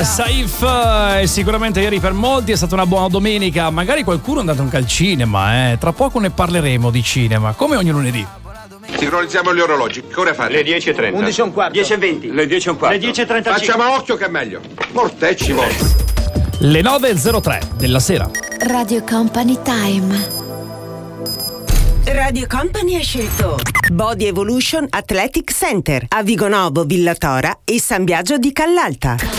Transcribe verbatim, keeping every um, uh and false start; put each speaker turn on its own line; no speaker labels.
Saif, eh, sicuramente ieri per molti è stata una buona domenica. Magari qualcuno è andato anche al cinema, eh. Tra poco ne parleremo di cinema, come ogni lunedì.
Sincronizziamo gli orologi. Che ora fate?
Le dieci e trenta.
undici e un quarto.
dieci e venti. Le dieci e un quarto.
Le dieci e trentacinque.
Facciamo a occhio che è meglio. Mortecci vostri.
Le nove e zero tre della sera.
Radio Company Time.
Radio Company ha scelto Body Evolution Athletic Center a Vigonovo, Villatora e San Biagio di Callalta.